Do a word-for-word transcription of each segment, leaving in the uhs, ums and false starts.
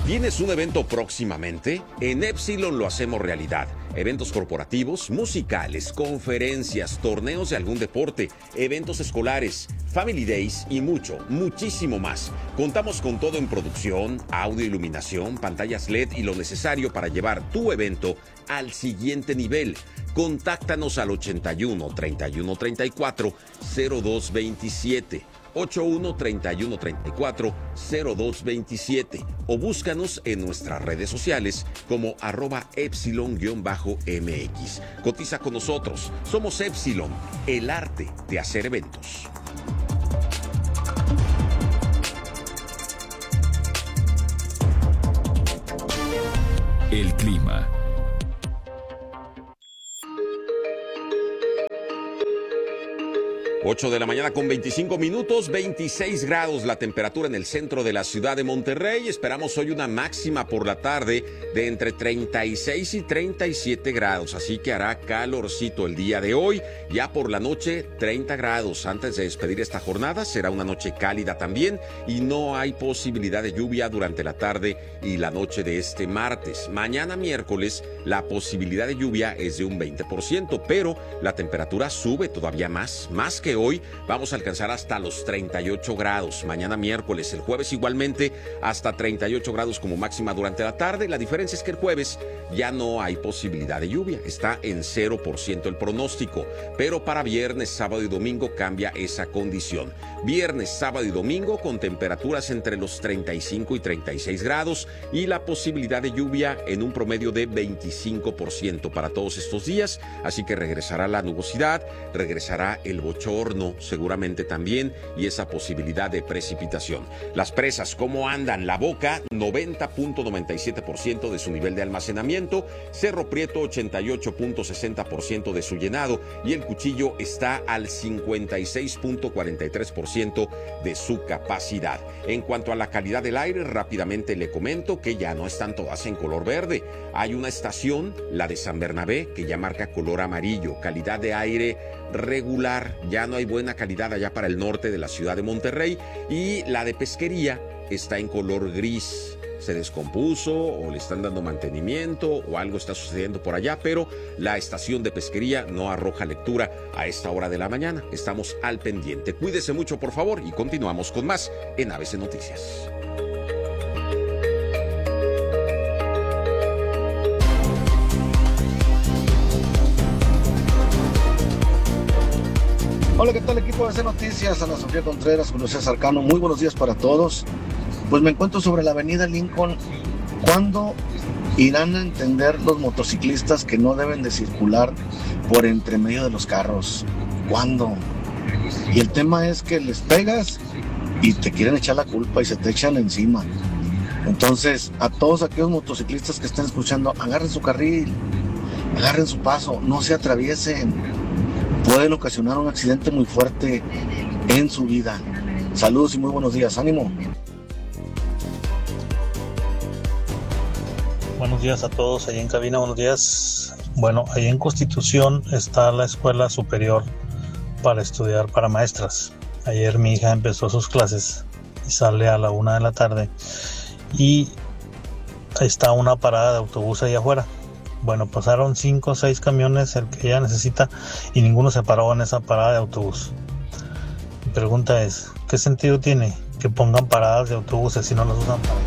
¿Tienes un evento próximamente? En Epsilon lo hacemos realidad. Eventos corporativos, musicales, conferencias, torneos de algún deporte, eventos escolares, family days y mucho, muchísimo más. Contamos con todo en producción, audio, iluminación, pantallas L E D y lo necesario para llevar tu evento al siguiente nivel. Contáctanos al ochenta y uno, treinta y uno, treinta y cuatro, cero dos veintisiete. ochenta y uno, treinta y uno, treinta y cuatro, cero dos veintisiete o búscanos en nuestras redes sociales como arroba epsilon-M X. Cotiza con nosotros. Somos Epsilon, el arte de hacer eventos. El clima. ocho de la mañana con veinticinco minutos, veintiséis grados la temperatura en el centro de la ciudad de Monterrey. Esperamos hoy una máxima por la tarde de entre treinta y seis y treinta y siete grados, así que hará calorcito el día de hoy. Ya por la noche, treinta grados. Antes de despedir esta jornada, será una noche cálida también y no hay posibilidad de lluvia durante la tarde y la noche de este martes. Mañana miércoles, la posibilidad de lluvia es de un veinte por ciento, pero la temperatura sube todavía más, más que hoy. Vamos a alcanzar hasta los treinta y ocho grados mañana miércoles. El jueves igualmente hasta treinta y ocho grados como máxima durante la tarde. La diferencia es que el jueves ya no hay posibilidad de lluvia. Está en cero por ciento el pronóstico. Pero para viernes, sábado y domingo cambia esa condición. Viernes, sábado y domingo con temperaturas entre los treinta y cinco y treinta y seis grados y la posibilidad de lluvia en un promedio de veinticinco por ciento para todos estos días. Así que regresará la nubosidad, regresará el bochorno seguramente también y esa posibilidad de precipitación. Las presas, ¿cómo andan? La Boca, noventa punto noventa y siete por ciento de su nivel de almacenamiento. Cerro Prieto, ochenta y ocho punto sesenta por ciento de su llenado y el Cuchillo está al cincuenta y seis punto cuarenta y tres por ciento de su capacidad. En cuanto a la calidad del aire, rápidamente le comento que ya no están todas en color verde. Hay una estación, la de San Bernabé, que ya marca color amarillo. Calidad de aire regular, ya no hay buena calidad allá para el norte de la ciudad de Monterrey, y la de Pesquería está en color gris. Se descompuso o le están dando mantenimiento o algo está sucediendo por allá, pero la estación de Pesquería no arroja lectura a esta hora de la mañana. Estamos al pendiente. Cuídese mucho, por favor, y continuamos con más en A B C Noticias. Hola, ¿qué tal equipo de A B C Noticias? Ana Sofía Contreras, Julio César Cano, muy buenos días para todos. Pues me encuentro sobre la avenida Lincoln. ¿Cuándo irán a entender los motociclistas que no deben de circular por entre medio de los carros? ¿Cuándo? Y el tema es que les pegas y te quieren echar la culpa y se te echan encima. Entonces, a todos aquellos motociclistas que estén escuchando, agarren su carril, agarren su paso, no se atraviesen. Pueden ocasionar un accidente muy fuerte en su vida. Saludos y muy buenos días. ¡Ánimo! Buenos días a todos, ahí en cabina, buenos días. Bueno, ahí en Constitución está la escuela superior para estudiar para maestras. Ayer mi hija empezó sus clases y sale a la una de la tarde y está una parada de autobús ahí afuera. Bueno, pasaron cinco o seis camiones, el que ella necesita, y ninguno se paró en esa parada de autobús. Mi pregunta es, ¿qué sentido tiene que pongan paradas de autobuses si no las usan para...?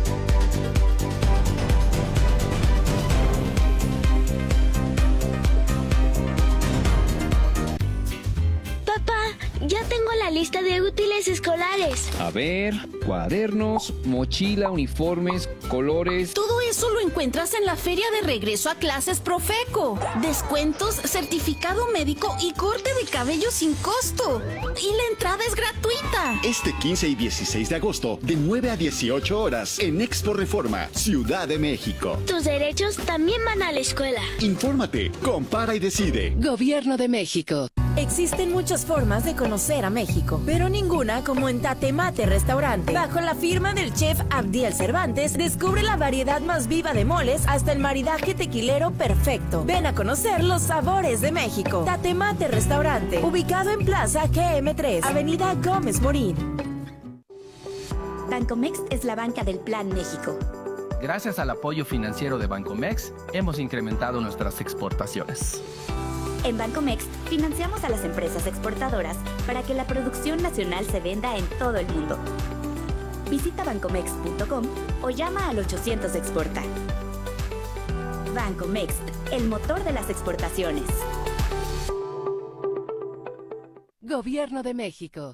Ya tengo la lista de útiles escolares. A ver, cuadernos, mochila, uniformes, colores. Todo eso lo encuentras en la feria de regreso a clases Profeco. Descuentos, certificado médico y corte de cabello sin costo. Y la entrada es gratuita. Este quince y dieciséis de agosto, de nueve a dieciocho horas, en Expo Reforma, Ciudad de México. Tus derechos también van a la escuela. Infórmate, compara y decide. Gobierno de México. Existen muchas formas de conocer a México, pero ninguna como en Tatemate Restaurante. Bajo la firma del chef Abdiel Cervantes, descubre la variedad más viva de moles hasta el maridaje tequilero perfecto. Ven a conocer los sabores de México. Tatemate Restaurante, ubicado en Plaza G M tres, Avenida Gómez Morín. Bancomext es la banca del Plan México. Gracias al apoyo financiero de Bancomext, hemos incrementado nuestras exportaciones. En Bancomext financiamos a las empresas exportadoras para que la producción nacional se venda en todo el mundo. Visita bancomext punto com o llama al ochocientos Exporta. Bancomext, el motor de las exportaciones. Gobierno de México.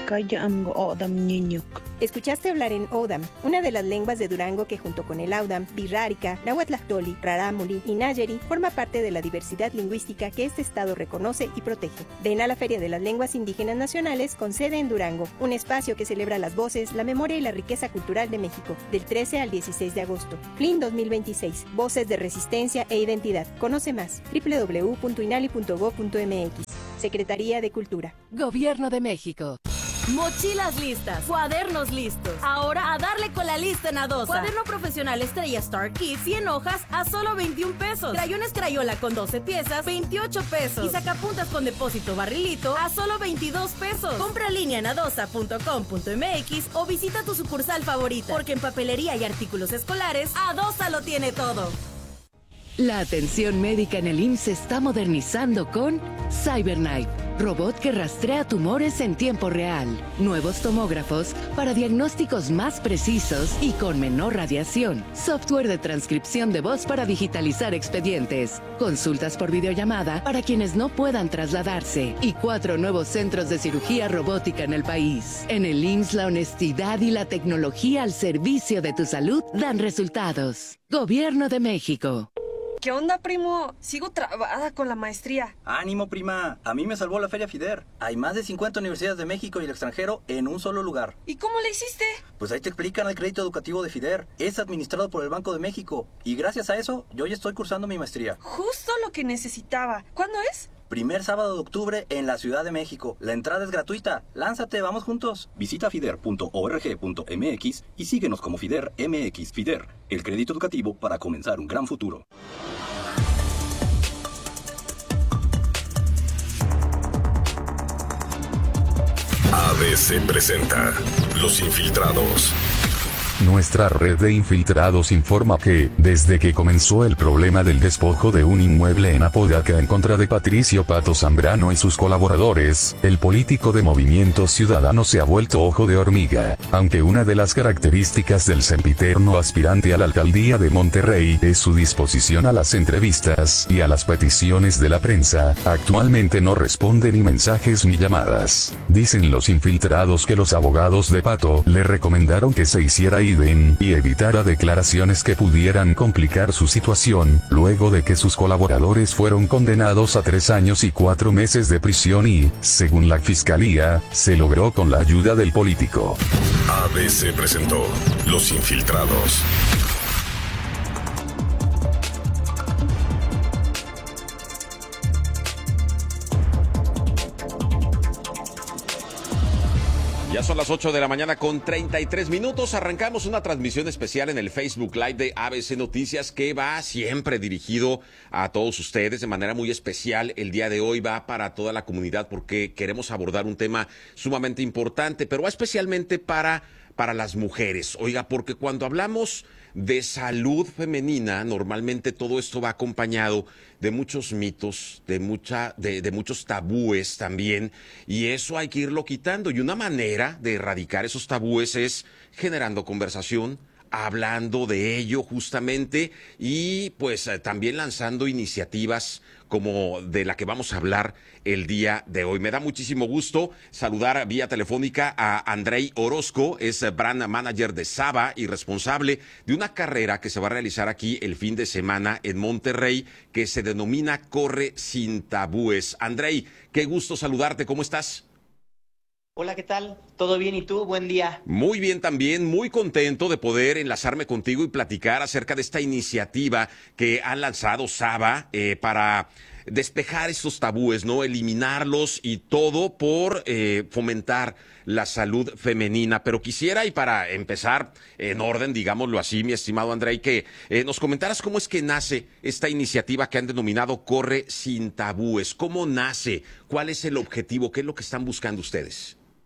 Escuchaste hablar en Odam, una de las lenguas de Durango que junto con el Audam, Birrárica, Nahuatlactoli, Rarámuri y Nayeri forma parte de la diversidad lingüística que este estado reconoce y protege. Ven a la Feria de las Lenguas Indígenas Nacionales con sede en Durango, un espacio que celebra las voces, la memoria y la riqueza cultural de México, del trece al dieciséis de agosto. F L I N dos mil veintiséis, Voces de Resistencia e Identidad. Conoce más, doble u doble u doble u punto inali punto gob punto eme equis. Secretaría de Cultura. Gobierno de México. Mochilas listas, cuadernos listos. Ahora a darle con la lista en Adosa. Cuaderno profesional Estrella Star Kit, cien hojas a solo veintiún pesos. Crayones Crayola con doce piezas, veintiocho pesos. Y sacapuntas con depósito barrilito a solo veintidós pesos. Compra línea en adosa punto com punto eme equis o visita tu sucursal favorita. Porque en papelería y artículos escolares, Adosa lo tiene todo. La atención médica en el I M S S se está modernizando con CyberKnife, robot que rastrea tumores en tiempo real, nuevos tomógrafos para diagnósticos más precisos y con menor radiación, software de transcripción de voz para digitalizar expedientes, consultas por videollamada para quienes no puedan trasladarse y cuatro nuevos centros de cirugía robótica en el país. En el I M S S la honestidad y la tecnología al servicio de tu salud dan resultados. Gobierno de México. ¿Qué onda, primo? Sigo trabada con la maestría. Ánimo, prima. A mí me salvó la Feria FIDER. Hay más de cincuenta universidades de México y el extranjero en un solo lugar. ¿Y cómo le hiciste? Pues ahí te explican el crédito educativo de FIDER. Es administrado por el Banco de México. Y gracias a eso, yo ya estoy cursando mi maestría. Justo lo que necesitaba. ¿Cuándo es? Primer sábado de octubre en la Ciudad de México. La entrada es gratuita. Lánzate, vamos juntos. Visita fider punto org punto eme equis y síguenos como FIDER M X. FIDER, el crédito educativo para comenzar un gran futuro. A B C presenta Los Infiltrados. Nuestra red de infiltrados informa que, desde que comenzó el problema del despojo de un inmueble en Apodaca en contra de Patricio Pato Zambrano y sus colaboradores, el político de Movimiento Ciudadano se ha vuelto ojo de hormiga, aunque una de las características del sempiterno aspirante a la alcaldía de Monterrey es su disposición a las entrevistas y a las peticiones de la prensa. Actualmente no responde ni mensajes ni llamadas. Dicen los infiltrados que los abogados de Pato le recomendaron que se hiciera idem y evitara declaraciones que pudieran complicar su situación, luego de que sus colaboradores fueron condenados a tres años y cuatro meses de prisión y, según la fiscalía, se logró con la ayuda del político. A B C presentó Los Infiltrados. Ya son las ocho de la mañana con treinta y tres minutos. Arrancamos una transmisión especial en el Facebook Live de A B C Noticias que va siempre dirigido a todos ustedes de manera muy especial. El día de hoy va para toda la comunidad porque queremos abordar un tema sumamente importante, pero va especialmente para, para las mujeres. Oiga, porque cuando hablamos de salud femenina, normalmente todo esto va acompañado de muchos mitos, de mucha, de, de muchos tabúes también, y eso hay que irlo quitando. Y una manera de erradicar esos tabúes es generando conversación, hablando de ello justamente, y pues eh, también lanzando iniciativas como de la que vamos a hablar el día de hoy. Me da muchísimo gusto saludar vía telefónica a Andrei Orozco, es brand manager de Saba y responsable de una carrera que se va a realizar aquí el fin de semana en Monterrey, que se denomina Corre Sin Tabúes. Andrei, qué gusto saludarte, ¿cómo estás? Hola, ¿qué tal? ¿Todo bien y tú? Buen día. Muy bien también, muy contento de poder enlazarme contigo y platicar acerca de esta iniciativa que han lanzado Saba eh, para despejar estos tabúes, ¿no? Eliminarlos y todo por eh, fomentar la salud femenina. Pero quisiera, y para empezar en orden, digámoslo así, mi estimado Andrei, que eh, nos comentaras cómo es que nace esta iniciativa que han denominado Corre Sin Tabúes. ¿Cómo nace? ¿Cuál es el objetivo? ¿Qué es lo que están buscando ustedes?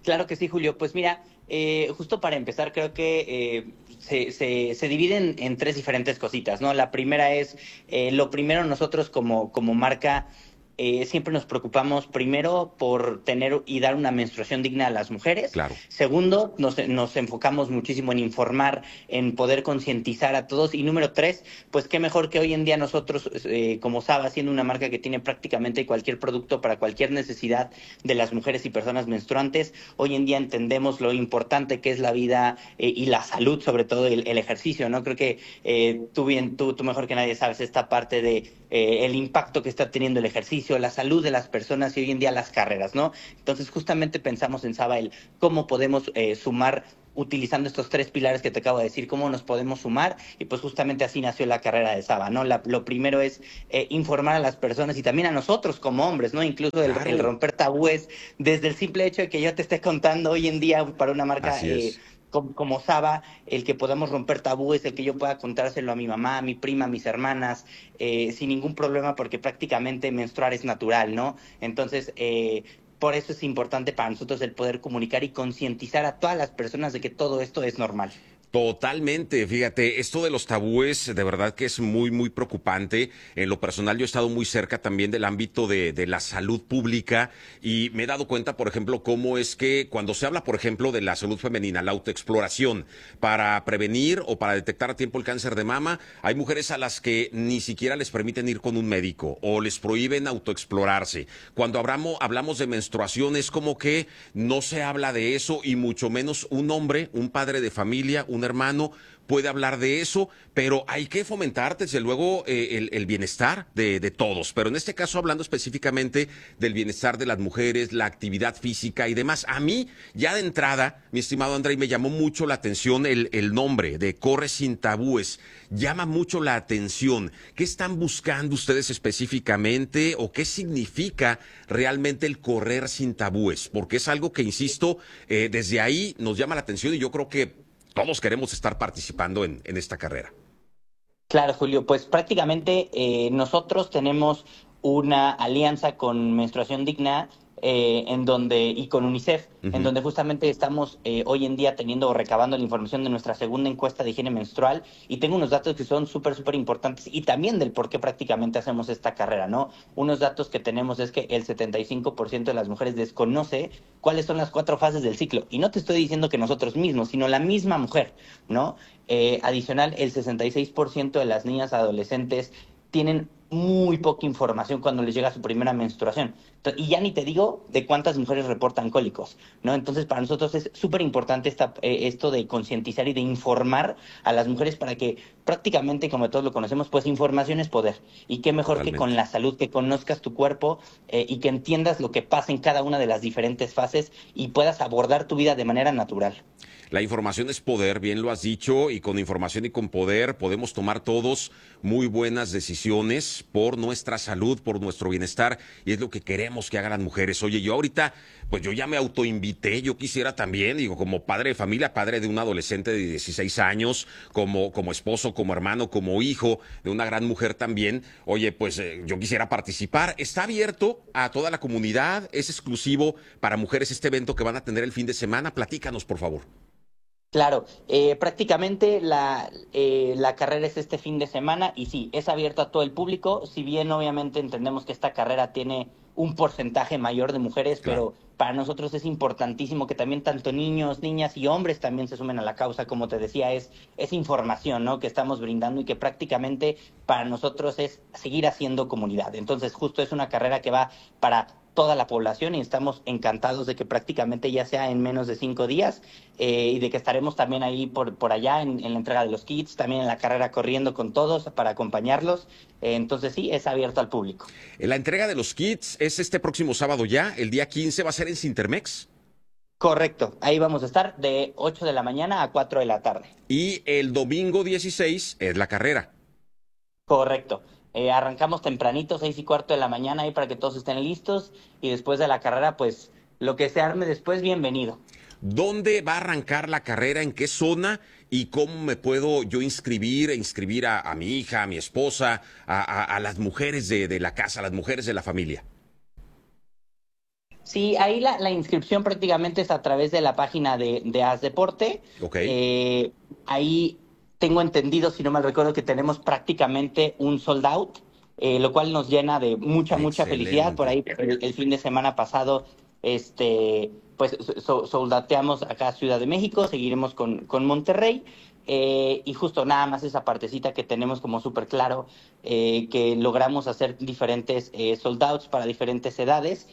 Claro que sí, Julio. Pues mira, eh, justo para empezar, creo que eh, se, se, se dividen en tres diferentes cositas, ¿no? La primera es, eh, lo primero nosotros como, como marca, eh, siempre nos preocupamos primero por tener y dar una menstruación digna a las mujeres. Claro. Segundo, nos, nos enfocamos muchísimo en informar, en poder concientizar a todos. Y número tres, pues qué mejor que hoy en día nosotros, eh, como Saba, siendo una marca que tiene prácticamente cualquier producto para cualquier necesidad de las mujeres y personas menstruantes, hoy en día entendemos lo importante que es la vida eh, y la salud, sobre todo el, el ejercicio, ¿no? Creo que eh, tú bien, tú, tú mejor que nadie sabes esta parte de eh, el impacto que está teniendo el ejercicio, la salud de las personas y hoy en día las carreras, ¿no? Entonces justamente pensamos en Saba el cómo podemos eh, sumar utilizando estos tres pilares que te acabo de decir, cómo nos podemos sumar, y pues justamente así nació la carrera de Saba, ¿no? La, lo primero es eh, informar a las personas y también a nosotros como hombres, ¿no? Incluso el, el romper tabúes, desde el simple hecho de que yo te esté contando hoy en día para una marca eh, como, como Saba, el que podamos romper tabúes, el que yo pueda contárselo a mi mamá, a mi prima, a mis hermanas, eh, sin ningún problema, porque prácticamente menstruar es natural, ¿no? Entonces, eh, por eso es importante para nosotros el poder comunicar y concientizar a todas las personas de que todo esto es normal. Totalmente, fíjate, esto de los tabúes de verdad que es muy, muy preocupante. En lo personal yo he estado muy cerca también del ámbito de, de la salud pública y me he dado cuenta, por ejemplo, cómo es que cuando se habla, por ejemplo, de la salud femenina, la autoexploración para prevenir o para detectar a tiempo el cáncer de mama, hay mujeres a las que ni siquiera les permiten ir con un médico o les prohíben autoexplorarse. Cuando hablamos, hablamos de menstruación es como que no se habla de eso y mucho menos un hombre, un padre de familia, un hermano puede hablar de eso, pero hay que fomentar desde luego eh, el, el bienestar de, de todos, pero en este caso hablando específicamente del bienestar de las mujeres, la actividad física y demás. A mí ya de entrada, mi estimado Andrei, me llamó mucho la atención el, el nombre de Corre Sin Tabúes, llama mucho la atención. ¿Qué están buscando ustedes específicamente o qué significa realmente el correr sin tabúes? Porque es algo que, insisto, eh, desde ahí nos llama la atención y yo creo que todos queremos estar participando en, en esta carrera. Claro, Julio, pues prácticamente eh, nosotros tenemos una alianza con Menstruación Digna eh, en donde y con UNICEF, uh-huh. en donde justamente estamos eh, hoy en día teniendo o recabando la información de nuestra segunda encuesta de higiene menstrual, y tengo unos datos que son súper, súper importantes y también del por qué prácticamente hacemos esta carrera, ¿no? Unos datos que tenemos es que el setenta y cinco por ciento de las mujeres desconoce cuáles son las cuatro fases del ciclo, y no te estoy diciendo que nosotros mismos, sino la misma mujer, ¿no? Eh, adicional, el sesenta y seis por ciento de las niñas adolescentes tienen muy poca información cuando les llega su primera menstruación. Y ya ni te digo de cuántas mujeres reportan cólicos, ¿no? Entonces, para nosotros es súper importante esta, eh, esto de concientizar y de informar a las mujeres para que prácticamente, como todos lo conocemos, pues información es poder. Y qué mejor Totalmente. que con la salud, que conozcas tu cuerpo eh, y que entiendas lo que pasa en cada una de las diferentes fases y puedas abordar tu vida de manera natural. La información es poder, bien lo has dicho, y con información y con poder podemos tomar todos muy buenas decisiones por nuestra salud, por nuestro bienestar, y es lo que queremos que hagan las mujeres. Oye, yo ahorita, pues yo ya me autoinvité, yo quisiera también, digo, como padre de familia, padre de un adolescente de dieciséis años, como, como esposo, como hermano, como hijo de una gran mujer también, oye, pues eh, yo quisiera participar. Está abierto a toda la comunidad, es exclusivo para mujeres este evento que van a tener el fin de semana. Platícanos, por favor. Claro, eh, prácticamente la, eh, la carrera es este fin de semana y sí, es abierto a todo el público, si bien obviamente entendemos que esta carrera tiene un porcentaje mayor de mujeres, claro. pero para nosotros es importantísimo que también tanto niños, niñas y hombres también se sumen a la causa. Como te decía, es, es información, ¿no?, que estamos brindando y que prácticamente para nosotros es seguir haciendo comunidad. Entonces justo es una carrera que va para toda la población y estamos encantados de que prácticamente ya sea en menos de cinco días eh, y de que estaremos también ahí por, por allá en, en la entrega de los kits, también en la carrera corriendo con todos para acompañarlos. Eh, entonces sí, es abierto al público. La entrega de los kits es este próximo sábado ya, el día quince, ¿va a ser en Cintermex? Correcto, ahí vamos a estar de ocho de la mañana a cuatro de la tarde. Y el domingo dieciséis es la carrera. Correcto. Eh, arrancamos tempranito, seis y cuarto de la mañana, ahí para que todos estén listos, y después de la carrera, pues, lo que se arme después, bienvenido. ¿Dónde va a arrancar la carrera? ¿En qué zona? ¿Y cómo me puedo yo inscribir, e inscribir a, a mi hija, a mi esposa, a, a, a las mujeres de, de la casa, a las mujeres de la familia? Sí, ahí la, la inscripción prácticamente es a través de la página de, de Haz Deporte. Ok. Eh, ahí tengo entendido, si no mal recuerdo, que tenemos prácticamente un sold out, eh, lo cual nos llena de mucha, mucha Excelente. felicidad. Por ahí el, el fin de semana pasado, este, pues so, soldateamos acá Ciudad de México, seguiremos con, con Monterrey. Eh, y justo nada más esa partecita que tenemos como súper claro, eh, que logramos hacer diferentes eh, sold outs para diferentes edades.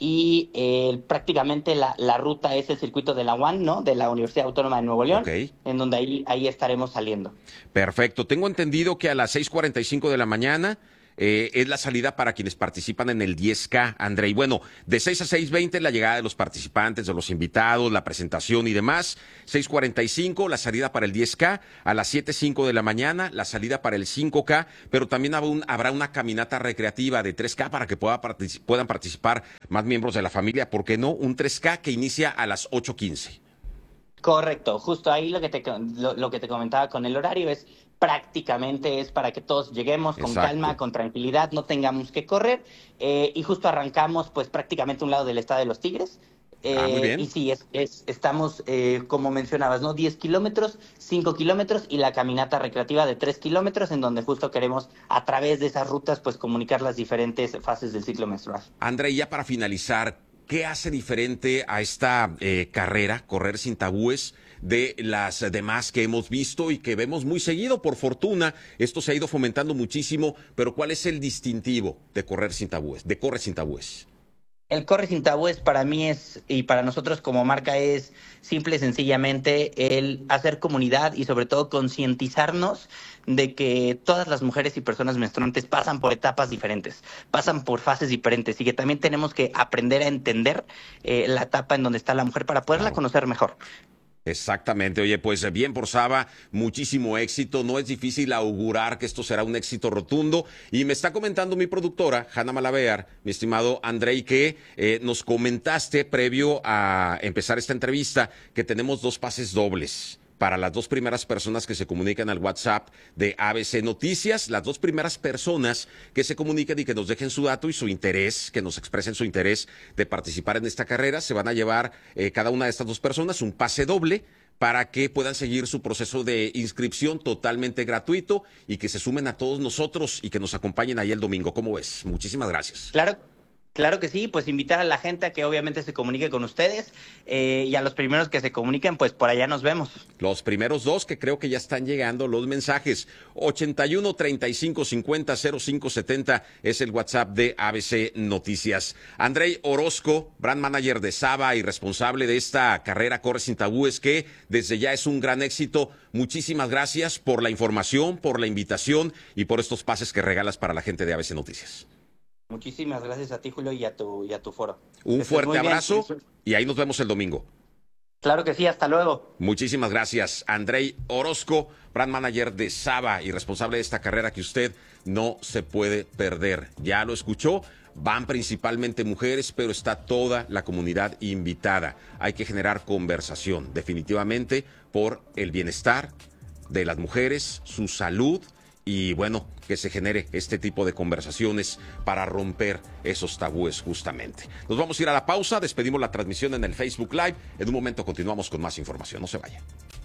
Y eh, prácticamente la, la ruta es el circuito de la U A N, ¿no? De la Universidad Autónoma de Nuevo León, Ok. en donde ahí, ahí estaremos saliendo. Perfecto. Tengo entendido que a las seis cuarenta y cinco de la mañana eh, es la salida para quienes participan en el diez K, André. Y bueno, de seis a seis veinte la llegada de los participantes, de los invitados, la presentación y demás. seis cuarenta y cinco la salida para el diez K. A las siete cinco de la mañana la salida para el cinco K. Pero también habrá, un, habrá una caminata recreativa de tres K para que pueda particip- puedan participar más miembros de la familia. ¿Por qué no? Un tres K que inicia a las ocho quince. Correcto, justo ahí lo que te lo, lo que te comentaba con el horario es prácticamente es para que todos lleguemos con Exacto. calma, con tranquilidad, no tengamos que correr, eh, y justo arrancamos pues prácticamente a un lado del Estadio de los Tigres. Eh, Ah, muy bien. Y sí, es, es, estamos, eh, como mencionabas, ¿no? diez kilómetros, cinco kilómetros y la caminata recreativa de tres kilómetros, en donde justo queremos, a través de esas rutas, pues comunicar las diferentes fases del ciclo menstrual. André, ya para finalizar, ¿qué hace diferente a esta eh, carrera, Correr Sin Tabúes, de las demás que hemos visto y que vemos muy seguido? Por fortuna, esto se ha ido fomentando muchísimo, pero ¿cuál es el distintivo de Correr Sin Tabúes, de Corre Sin Tabúes? El Corre Sin Tabúes para mí es, y para nosotros como marca es simple y sencillamente el hacer comunidad y sobre todo concientizarnos de que todas las mujeres y personas menstruantes pasan por etapas diferentes, pasan por fases diferentes y que también tenemos que aprender a entender eh, la etapa en donde está la mujer para poderla conocer mejor. Exactamente. Oye, pues bien por Saba, muchísimo éxito. No es difícil augurar que esto será un éxito rotundo. Y me está comentando mi productora, Hanna Malavear, mi estimado Andrei, que eh, nos comentaste previo a empezar esta entrevista que tenemos dos pases dobles para las dos primeras personas que se comunican al WhatsApp de A B C Noticias, las dos primeras personas que se comuniquen y que nos dejen su dato y su interés, que nos expresen su interés de participar en esta carrera, se van a llevar eh, cada una de estas dos personas un pase doble para que puedan seguir su proceso de inscripción totalmente gratuito y que se sumen a todos nosotros y que nos acompañen ahí el domingo. ¿Cómo ves? Muchísimas gracias. Claro. Claro que sí, pues invitar a la gente a que obviamente se comunique con ustedes, eh, y a los primeros que se comuniquen, pues por allá nos vemos. Los primeros dos que creo que ya están llegando los mensajes. ochenta y uno, treinta y cinco, cincuenta, cero cinco setenta es el WhatsApp de A B C Noticias. Andrei Orozco, brand manager de Saba y responsable de esta carrera Corre Sin Tabúes, que desde ya es un gran éxito. Muchísimas gracias por la información, por la invitación y por estos pases que regalas para la gente de A B C Noticias. Muchísimas gracias a ti, Julio, y a tu, y a tu foro. Un Estés fuerte muy bien. abrazo y ahí nos vemos el domingo. Claro que sí, hasta luego. Muchísimas gracias, Andrei Orozco, brand manager de Saba y responsable de esta carrera que usted no se puede perder. Ya lo escuchó, van principalmente mujeres, pero está toda la comunidad invitada. Hay que generar conversación, definitivamente, por el bienestar de las mujeres, su salud. Y bueno, que se genere este tipo de conversaciones para romper esos tabúes justamente. Nos vamos a ir a la pausa, despedimos la transmisión en el Facebook Live. En un momento continuamos con más información, no se vaya.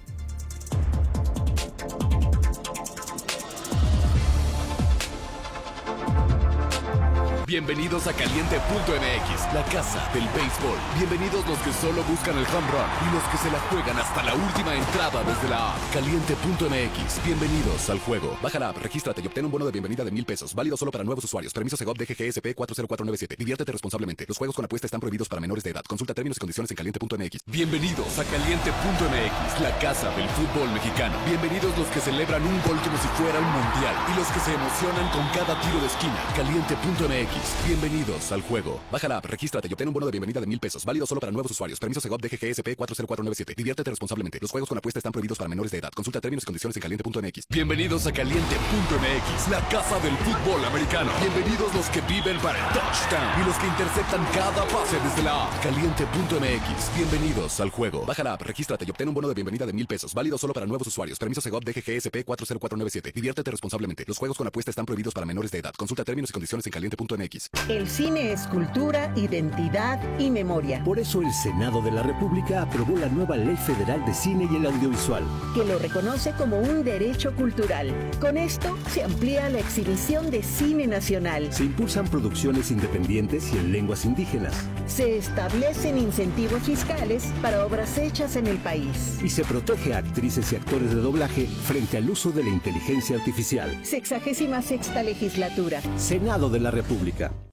Bienvenidos a Caliente punto M X, la casa del béisbol. Bienvenidos los que solo buscan el home run y los que se la juegan hasta la última entrada desde la app. Caliente punto M X, bienvenidos al juego. Baja la app, regístrate y obtén un bono de bienvenida de mil pesos. Válido solo para nuevos usuarios. Permiso Segov D G G S P cuatro cero cuatro nueve siete. Diviértete responsablemente. Los juegos con apuesta están prohibidos para menores de edad. Consulta términos y condiciones en Caliente punto M X. Bienvenidos a Caliente punto M X, la casa del fútbol mexicano. Bienvenidos los que celebran un gol como si fuera un mundial y los que se emocionan con cada tiro de esquina. Caliente punto M X. Bienvenidos al juego. Baja la app, regístrate y obtén un bono de bienvenida de mil pesos. Válido solo para nuevos usuarios. Permiso Segov D G G S P cuatro cero cuatro nueve siete. Diviértete responsablemente. Los juegos con apuesta están prohibidos para menores de edad. Consulta términos y condiciones en Caliente punto M X. Bienvenidos a Caliente punto M X, la casa del fútbol americano. Bienvenidos los que viven para el touchdown y los que interceptan cada pase desde la app. Caliente punto M X. Bienvenidos al juego. Baja la app, regístrate y obtén un bono de bienvenida de mil pesos. Válido solo para nuevos usuarios. Permiso Segov D G G S P cuatro cero cuatro nueve siete. Diviértete responsablemente. Los juegos con apuesta están prohibidos para menores de edad. Consulta términos y condiciones en Caliente punto M X. M X. El cine es cultura, identidad y memoria. Por eso el Senado de la República aprobó la nueva Ley Federal de Cine y el Audiovisual, que lo reconoce como un derecho cultural. Con esto se amplía la exhibición de cine nacional. Se impulsan producciones independientes y en lenguas indígenas. Se establecen incentivos fiscales para obras hechas en el país. Y se protege a actrices y actores de doblaje frente al uso de la inteligencia artificial. Sexagésima sexta legislatura. Senado de la República.